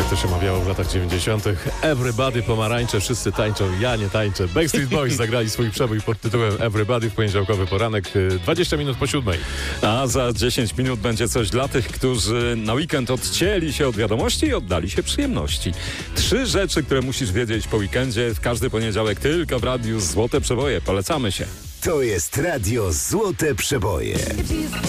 to się mawiało w latach 90. Everybody pomarańcze, wszyscy tańczą, ja nie tańczę. Backstreet Boys zagrali swój przebój pod tytułem Everybody w poniedziałkowy poranek, 20 minut po 7. A za 10 minut będzie coś dla tych, którzy na weekend odcięli się od wiadomości i oddali się przyjemności. 3 rzeczy, które musisz wiedzieć po weekendzie w każdy poniedziałek tylko w Radiu Złote Przeboje. Polecamy się. To jest Radio Złote Przeboje.